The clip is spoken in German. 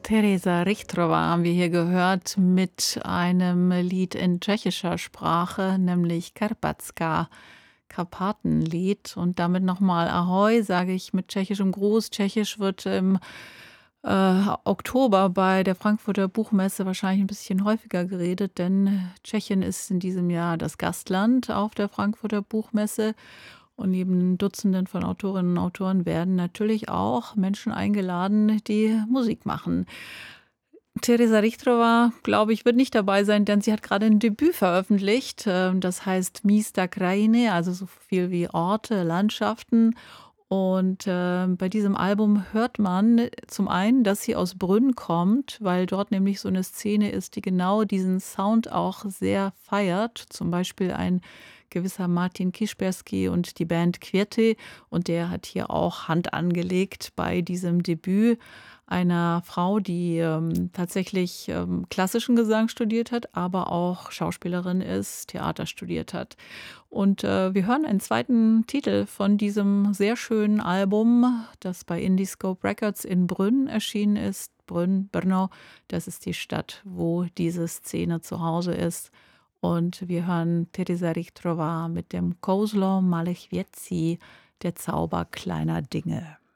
Teresa Richtrova haben wir hier gehört mit einem Lied in tschechischer Sprache, nämlich Karpatska, Karpatenlied. Und damit nochmal Ahoi, sage ich mit tschechischem Gruß. Tschechisch wird im Oktober bei der Frankfurter Buchmesse wahrscheinlich ein bisschen häufiger geredet, denn Tschechien ist in diesem Jahr das Gastland auf der Frankfurter Buchmesse. Und neben Dutzenden von Autorinnen und Autoren werden natürlich auch Menschen eingeladen, die Musik machen. Teresa Richtrova, glaube ich, wird nicht dabei sein, denn sie hat gerade ein Debüt veröffentlicht. Das heißt Místa krajiny, also so viel wie Orte, Landschaften. Und bei diesem Album hört man zum einen, dass sie aus Brünn kommt, weil dort nämlich so eine Szene ist, die genau diesen Sound auch sehr feiert. Zum Beispiel ein gewisser Martin Kiszperski und die Band Kwiety. Und der hat hier auch Hand angelegt bei diesem Debüt einer Frau, die tatsächlich klassischen Gesang studiert hat, aber auch Schauspielerin ist, Theater studiert hat. Und wir hören einen zweiten Titel von diesem sehr schönen Album, das bei Indiscope Records in Brünn erschienen ist. Brünn, Brno, das ist die Stadt, wo diese Szene zu Hause ist. Und wir hören Teresa Richtrova mit dem Kouzlo malých věcí, der Zauber kleiner Dinge.